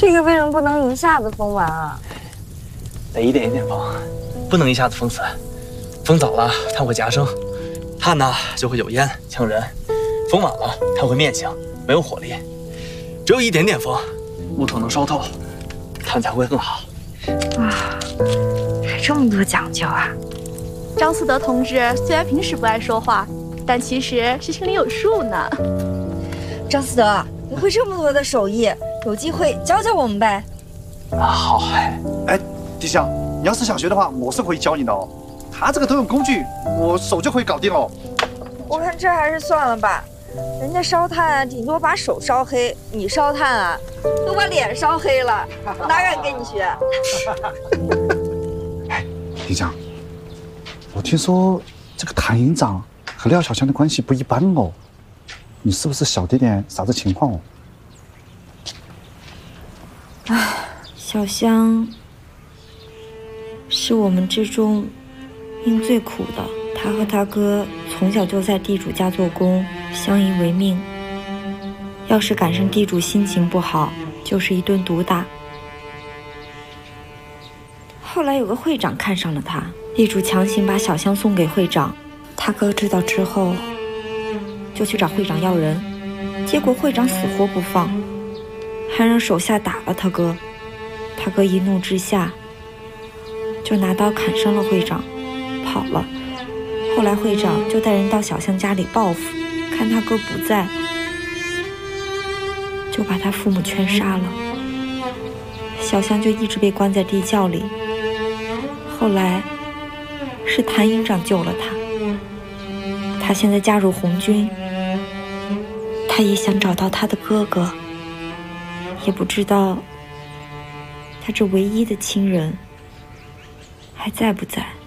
这个为什么不能一下子封完啊？ 得一点一点封，不能一下子封死。封早了碳会夹生，碳呢就会有烟呛人；封晚了碳会灭性，没有火力。只有一点点封，木头能烧透，碳才会更好。 啊，还这么多讲究啊！ 张思德同志虽然平时不爱说话，但其实是心里有数呢。 张思德，你会这么多的手艺，有机会教教我们呗？ 啊，好。 哎，迪香，你要是想学的话，我是可以教你的哦。他这个都用工具，我手就可以搞定了。 我看这还是算了吧，人家烧炭啊，顶多把手烧黑，你烧炭啊，都把脸烧黑了，我哪敢跟你学？ 哎，迪香，我听说这个谭营长和廖小香的关系不一般哦，你是不是晓得点啥子情况哦？ 唉，小香是我们之中命最苦的，他和他哥从小就在地主家做工，相依为命。要是赶上地主心情不好，就是一顿毒打。后来有个会长看上了他，地主强行把小香送给会长，他哥知道之后就去找会长要人，结果会长死活不放，还让手下打了他哥。他哥一怒之下就拿刀砍伤了会长，跑了。后来会长就带人到小香家里报复，看他哥不在，就把他父母全杀了。小香就一直被关在地窖里。后来是谭营长救了他，他现在加入红军，他也想找到他的哥哥，也不知道他这唯一的亲人还在不在。